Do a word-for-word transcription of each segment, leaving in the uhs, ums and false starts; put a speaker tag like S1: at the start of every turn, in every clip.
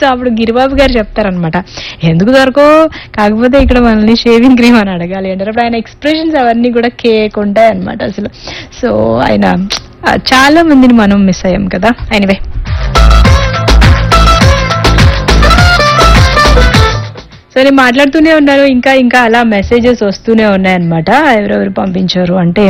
S1: So అప్పుడు గిరిబాబు గారు చెప్తారనమాట, ఎందుకు దొరకో కాకపోతే ఇక్కడ మనల్ని షేవింగ్ క్రీమ్ అని అడగాలి అంటారు. అప్పుడు ఆయన ఎక్స్ప్రెషన్స్ అవన్నీ కూడా కేక్ ఉంటాయి అనమాట అసలు. సో ఆయన చాలా మందిని మనం మిస్ అయ్యాం కదా. ఎనీవే, సో నేను మాట్లాడుతూనే ఉన్నాను, ఇంకా ఇంకా అలా మెసేజెస్ వస్తూనే ఉన్నాయన్నమాట. ఎవరెవరు పంపించారు అంటే,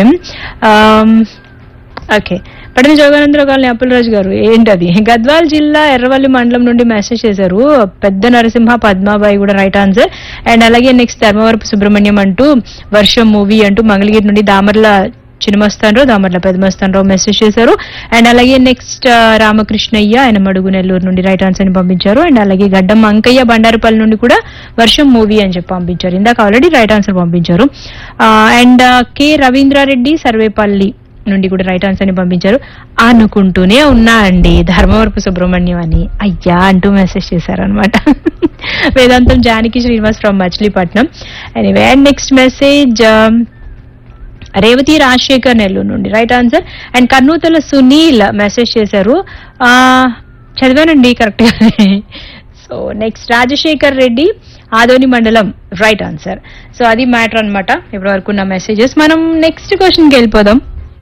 S1: ఓకే, పట్టణ జోగానందరావు కాలనీ అప్పులరాజు గారు, ఏంటది, గద్వాల్ జిల్లా ఎర్రవల్లి మండలం నుండి మెసేజ్ చేశారు. పెద్ద నరసింహ పద్మాబాయి కూడా రైట్ ఆన్సర్. అండ్ అలాగే నెక్స్ట్ ధర్మవరపు సుబ్రహ్మణ్యం అంటూ వర్షం మూవీ అంటూ మంగళగిరి నుండి దామర్ల చిన్నమస్తానరావు దామర్ల పెద్దమస్తానరావు మెసేజ్ చేశారు. అండ్ అలాగే నెక్స్ట్ రామకృష్ణయ్య ఆయన మడుగు నెల్లూరు నుండి రైట్ ఆన్సర్ ని పంపించారు. అండ్ అలాగే గడ్డం అంకయ్య బండారుపల్లి నుండి కూడా వర్షం మూవీ అని చెప్పి పంపించారు. ఇందాక ఆల్రెడీ రైట్ ఆన్సర్ పంపించారు. అండ్ కె రవీంద్రారెడ్డి సర్వేపల్లి నుండి కూడా రైట్ ఆన్సర్ ని పంపించారు. అనుకుంటూనే ఉన్నా అండి ధర్మవరపు సుబ్రహ్మణ్యం అని అయ్యా అంటూ మెసేజ్ చేశారు అనమాట. వేదాంతం Janaki Srinivas from Machilipatnam. Anyway, and next message Revathi Rajasekhar Nellore నుండి right answer. And కర్నూతల Sunil message చేశారు, ఆ చదివానండి కరెక్ట్ గా. సో నెక్స్ట్ రాజశేఖర్ రెడ్డి ఆదోని మండలం రైట్ ఆన్సర్. సో అది మ్యాటర్ అనమాట ఇప్పటి వరకు ఉన్న మెసేజెస్. మనం నెక్స్ట్ క్వశ్చన్ కి వెళ్ళిపోదాం.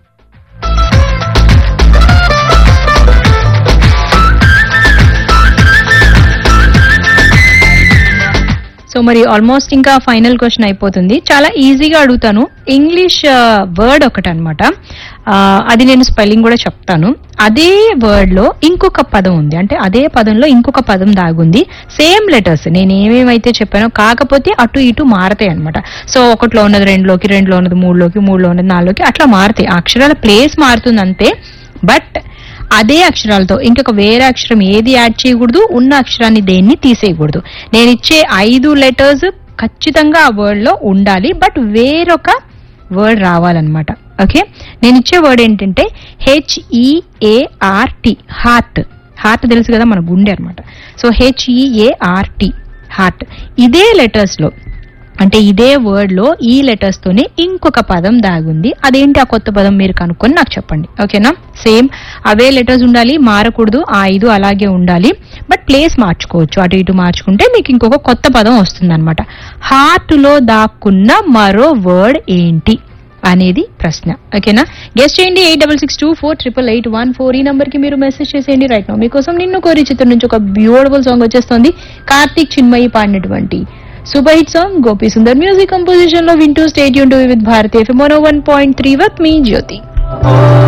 S1: సో మరి ఆల్మోస్ట్ ఇంకా ఫైనల్ క్వశ్చన్ అయిపోతుంది. చాలా ఈజీగా అడుగుతాను. ఇంగ్లీష్ వర్డ్ ఒకటి అనమాట, అది నేను స్పెల్లింగ్ కూడా చెప్తాను. అదే వర్డ్ లో ఇంకొక పదం ఉంది, అంటే అదే పదంలో ఇంకొక పదం దాగుంది. సేమ్ లెటర్స్ నేను ఏమేమైతే చెప్పానో, కాకపోతే అటు ఇటు మారతాయి అనమాట. సో ఒకటిలో ఉన్నది రెండులోకి, రెండులో ఉన్నది మూడులోకి, మూడులో ఉన్నది నాలుగులోకి, అట్లా మారుతాయి. అక్షరాల ప్లేస్ మారుతుంది అంతే. బట్ అదే అక్షరాలతో ఇంకొక వేరే అక్షరం ఏది యాడ్ చేయకూడదు, ఉన్న అక్షరాన్ని దేన్ని తీసేయకూడదు. నేను ఇచ్చే ఐదు లెటర్స్ ఖచ్చితంగా ఆ వర్డ్ లో ఉండాలి, బట్ వేరొక వర్డ్ రావాలన్నమాట. ఓకే, నేను ఇచ్చే వర్డ్ ఏంటంటే హెచ్ఈఏఆర్టీ, హార్ట్. హార్ట్ తెలుసు కదా, మన గుండె అనమాట. So HEART, heart. ఇదే లెటర్స్ లో, అంటే ఇదే వర్డ్ లో ఈ లెటర్స్ తోనే ఇంకొక పదం దాగుంది. అదేంటి ఆ కొత్త పదం మీరు కనుక్కొని నాకు చెప్పండి. ఓకేనా, సేమ్ అవే లెటర్స్ ఉండాలి, మారకూడదు. ఆ ఐదు అలాగే ఉండాలి, బట్ ప్లేస్ మార్చుకోవచ్చు. అటు ఇటు మార్చుకుంటే మీకు ఇంకొక కొత్త పదం వస్తుంది అనమాట. హార్ట్ లో దాక్కున్న మరో వర్డ్ ఏంటి అనేది ప్రశ్న. ఓకేనా, గెస్ట్ చేయండి. Eight double six two four triple eight one four ఈ నంబర్ కి మీరు మెసేజ్ చేసేయండి. రైట్ నౌ మీకోసం నిన్ను కోరి చిత్రం నుంచి ఒక బ్యూటిఫుల్ సాంగ్ వచ్చేస్తుంది. కార్తీక్ చిన్మయి పాడినటువంటి super hit song Gopi Sundar music composition లో వింటూ stay tuned with Bharati FM one point three with me Jyothi.